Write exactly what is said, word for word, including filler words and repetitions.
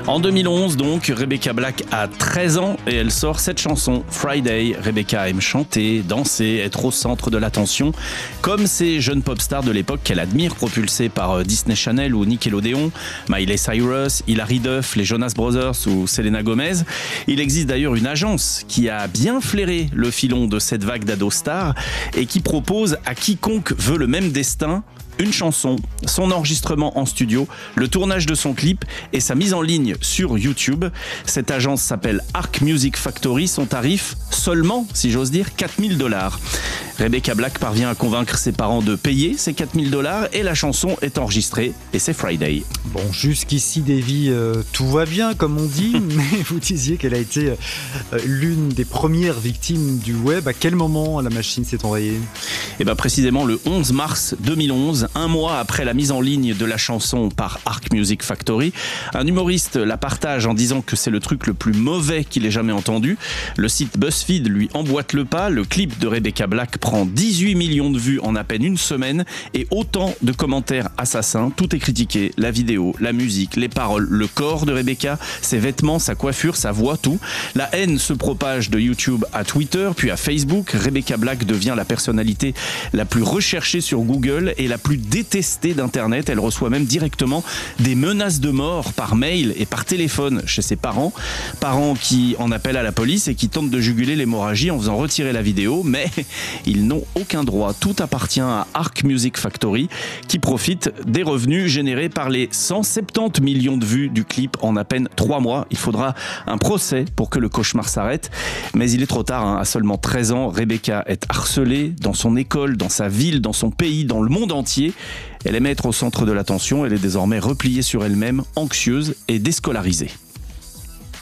En deux mille onze, donc, Rebecca Black a treize ans et elle sort cette chanson, Friday. Rebecca aime chanter, danser, être au centre de l'attention, comme ces jeunes pop stars de l'époque qu'elle admire, propulsées par Disney Channel ou Nickelodeon, Miley Cyrus, Hilary Duff, les Jonas Brothers ou Selena Gomez. Il existe d'ailleurs une agence qui a bien flairé le filon de cette vague d'ados stars et qui propose à quiconque veut le même destin une chanson, son enregistrement en studio, le tournage de son clip et sa mise en ligne sur YouTube. Cette agence s'appelle Arc Music Factory. Son tarif, seulement, si j'ose dire, quatre mille dollars. Rebecca Black parvient à convaincre ses parents de payer ces quatre mille dollars et la chanson est enregistrée et c'est Friday. Bon, jusqu'ici, Davy, euh, tout va bien, comme on dit, mais vous disiez qu'elle a été euh, l'une des premières victimes du web. À quel moment la machine s'est enrayée ? Et bien précisément le onze mars deux mille onze, un mois après la mise en ligne de la chanson par Arc Music Factory. Un humoriste la partage en disant que c'est le truc le plus mauvais qu'il ait jamais entendu. Le site BuzzFeed lui emboîte le pas. Le clip de Rebecca Black prend dix-huit millions de vues en à peine une semaine et autant de commentaires assassins. Tout est critiqué, la vidéo, la musique, les paroles, le corps de Rebecca, ses vêtements, sa coiffure, sa voix, tout. La haine se propage de YouTube à Twitter, puis à Facebook. Rebecca Black devient la personnalité la plus recherchée sur Google et la plus détestée d'Internet. Elle reçoit même directement des menaces de mort par mail et par téléphone chez ses parents. Parents qui en appellent à la police et qui tentent de juguler l'hémorragie en faisant retirer la vidéo, mais ils n'ont aucun droit. Tout appartient à Arc Music Factory qui profite des revenus générés par les cent soixante-dix millions de vues du clip en à peine trois mois. Il faudra un procès pour que le cauchemar s'arrête. Mais il est trop tard, hein. À seulement treize ans, Rebecca est harcelée dans son école, dans sa ville, dans son pays, dans le monde entier. Elle aime être au centre de l'attention. Elle est désormais repliée sur elle-même, anxieuse et déscolarisée.